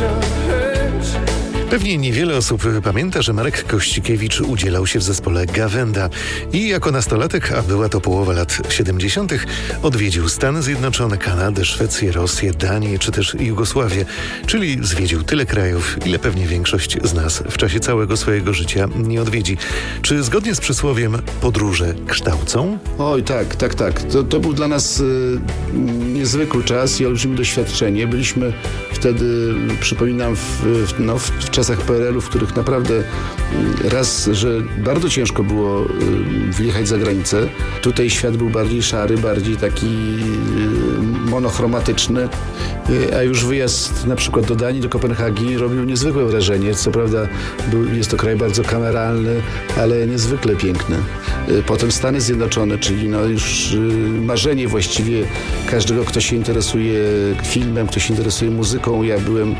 Pewnie niewiele osób pamięta, że Marek Kościkiewicz udzielał się w zespole Gawenda i jako nastolatek, a była to połowa lat 70., odwiedził Stany Zjednoczone, Kanadę, Szwecję, Rosję, Danię czy też Jugosławię, czyli zwiedził tyle krajów, ile pewnie większość z nas w czasie całego swojego życia nie odwiedzi. Czy zgodnie z przysłowiem podróże kształcą? Oj, tak. To był dla nas niezwykły czas i olbrzymie doświadczenie. Byliśmy wtedy, przypominam, w czasach PRL-u, w których naprawdę raz, że bardzo ciężko było wyjechać za granicę. Tutaj świat był bardziej szary, bardziej taki monochromatyczny, a już wyjazd na przykład do Danii, do Kopenhagi robił niezwykłe wrażenie. Co prawda jest to kraj bardzo kameralny, ale niezwykle piękny. Potem Stany Zjednoczone, czyli już marzenie właściwie każdego, kto się interesuje filmem, kto się interesuje muzyką. Ja byłem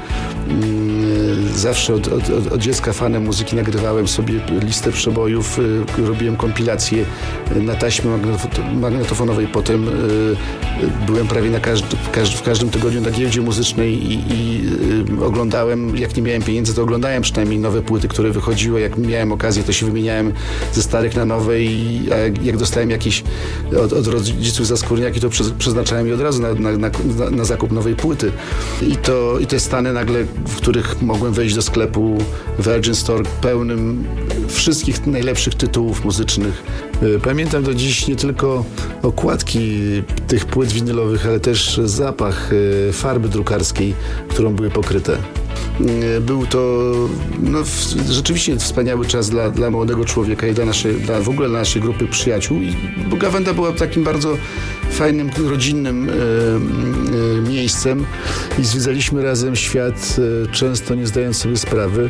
zawsze od dziecka fanem muzyki, nagrywałem sobie listę przebojów, robiłem kompilacje na taśmie magnetofonowej. Potem byłem prawie w każdym tygodniu na giełdzie muzycznej i oglądałem, jak nie miałem pieniędzy, to oglądałem przynajmniej nowe płyty, które wychodziły. Jak miałem okazję, to się wymieniałem ze starych na nowe a jak dostałem jakieś od rodziców zaskórniaki, to przeznaczałem je od razu na zakup nowej płyty. I te Stany nagle, w których mogłem wejść do sklepu Virgin Store pełnym wszystkich najlepszych tytułów muzycznych. Pamiętam do dziś nie tylko okładki tych płyt winylowych, ale też zapach farby drukarskiej, którą były pokryte. Był to rzeczywiście wspaniały czas dla młodego człowieka i w ogóle dla naszej grupy przyjaciół. Bo Gawenda była takim bardzo fajnym, rodzinnym miejscem i zwiedzaliśmy razem świat, często nie zdając sobie sprawy,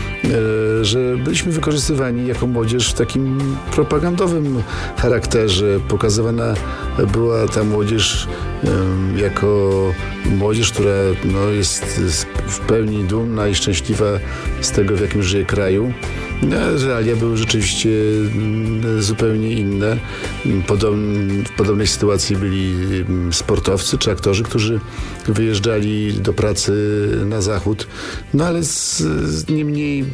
że byliśmy wykorzystywani jako młodzież w takim propagandowym charakterze. Pokazywana była ta młodzież jako młodzież, która jest w pełni dumna i szczęśliwa z tego, w jakim żyje kraju. Realia były rzeczywiście zupełnie inne. W podobnej sytuacji byli sportowcy czy aktorzy, którzy wyjeżdżali do pracy na zachód. Ale niemniej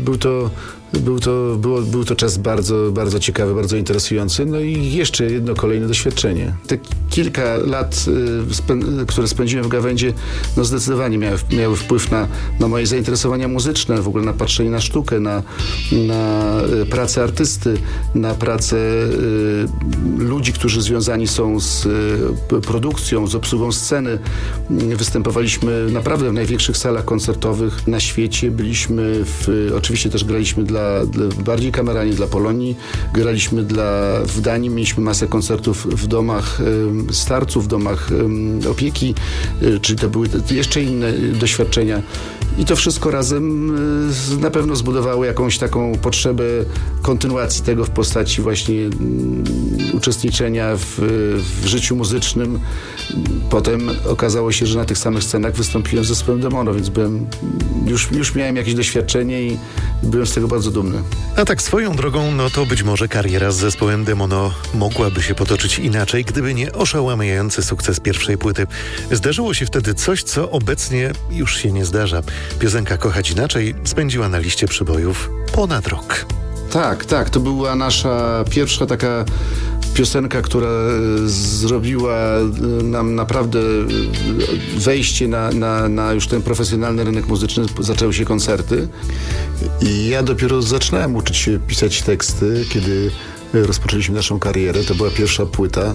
był to czas bardzo, bardzo ciekawy, bardzo interesujący. I jeszcze jedno kolejne doświadczenie. Te kilka lat, które spędziłem w Gawędzie, zdecydowanie miały wpływ na moje zainteresowania muzyczne, w ogóle na patrzenie na sztukę, na pracę artysty, na pracę ludzi, którzy związani są z produkcją, z obsługą sceny. Występowaliśmy naprawdę w największych salach koncertowych na świecie. Oczywiście też graliśmy bardziej kameralnie dla Polonii. Graliśmy w Danii, mieliśmy masę koncertów w domach starców, w domach opieki, czyli to były jeszcze inne doświadczenia. I to wszystko razem na pewno zbudowało jakąś taką potrzebę kontynuacji tego w postaci właśnie uczestniczenia w życiu muzycznym. Potem okazało się, że na tych samych scenach wystąpiłem z zespołem Demono, więc już miałem jakieś doświadczenie i byłem z tego bardzo dumny. A tak swoją drogą, to być może kariera z zespołem Demono mogłaby się potoczyć inaczej, gdyby nie oszałamiający sukces pierwszej płyty. Zdarzyło się wtedy coś, co obecnie już się nie zdarza. Piosenka Kochać Inaczej spędziła na liście przybojów ponad rok. Tak. To była nasza pierwsza taka piosenka, która zrobiła nam naprawdę wejście na już ten profesjonalny rynek muzyczny. Zaczęły się koncerty i ja dopiero zaczynałem uczyć się pisać teksty, kiedy rozpoczęliśmy naszą karierę. To była pierwsza płyta.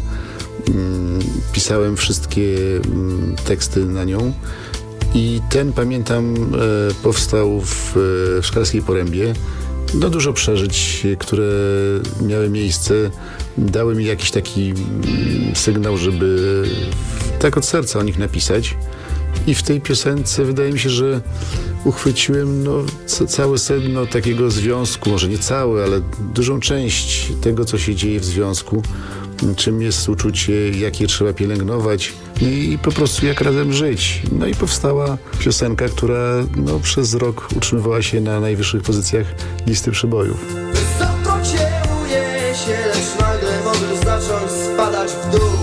Pisałem wszystkie teksty na nią. I pamiętam, powstał w Szklarskiej Porębie. Dużo przeżyć, które miały miejsce, dały mi jakiś taki sygnał, żeby tak od serca o nich napisać. I w tej piosence wydaje mi się, że uchwyciłem całe sedno takiego związku, może nie całe, ale dużą część tego, co się dzieje w związku, czym jest uczucie, jak je trzeba pielęgnować i po prostu jak razem żyć. I powstała piosenka, która przez rok utrzymywała się na najwyższych pozycjach listy przybojów. Wysoko cię uniesie, lecz nagle możesz zacząć spadać w dół.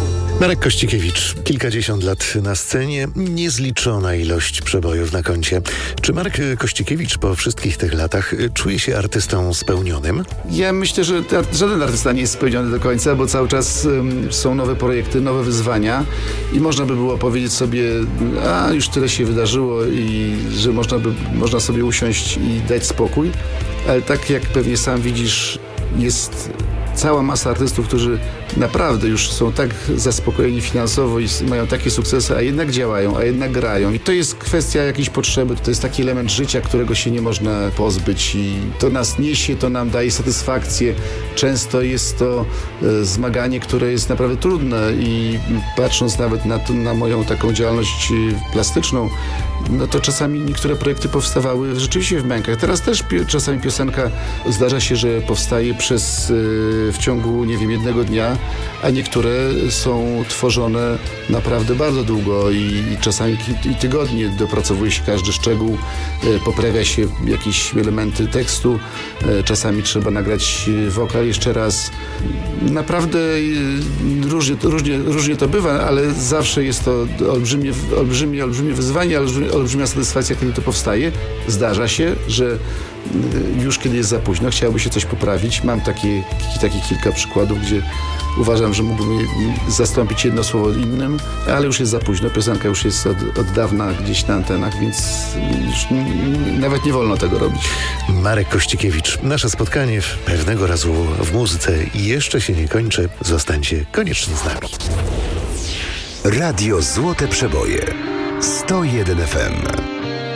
Marek Kościkiewicz, kilkadziesiąt lat na scenie, niezliczona ilość przebojów na koncie. Czy Marek Kościkiewicz po wszystkich tych latach czuje się artystą spełnionym? Ja myślę, że żaden artysta nie jest spełniony do końca, bo cały czas są nowe projekty, nowe wyzwania i można by było powiedzieć sobie, już tyle się wydarzyło i że można sobie usiąść i dać spokój, ale tak jak pewnie sam widzisz, jest cała masa artystów, którzy naprawdę już są tak zaspokojeni finansowo i mają takie sukcesy, a jednak działają, a jednak grają. I to jest kwestia jakiejś potrzeby, to jest taki element życia, którego się nie można pozbyć i to nas niesie, to nam daje satysfakcję. Często jest to zmaganie, które jest naprawdę trudne i patrząc nawet na moją taką działalność plastyczną, no to czasami niektóre projekty powstawały rzeczywiście w mękach. Teraz też czasami piosenka zdarza się, że powstaje w ciągu, jednego dnia, a niektóre są tworzone naprawdę bardzo długo i czasami i tygodnie dopracowuje się każdy szczegół, poprawia się jakieś elementy tekstu, czasami trzeba nagrać wokal jeszcze raz. Naprawdę różnie to bywa, ale zawsze jest to olbrzymie wyzwanie, olbrzymia satysfakcja, kiedy to powstaje. Zdarza się, że już kiedy jest za późno, chciałoby się coś poprawić. Mam takie kilka przykładów, gdzie uważam, że mógłbym zastąpić jedno słowo innym, ale już jest za późno. Piosenka już jest od dawna gdzieś na antenach, więc już nawet nie wolno tego robić. Marek Kościkiewicz. Nasze spotkanie pewnego razu w muzyce jeszcze się nie kończy. Zostańcie koniecznie z nami. Radio Złote Przeboje 101 FM.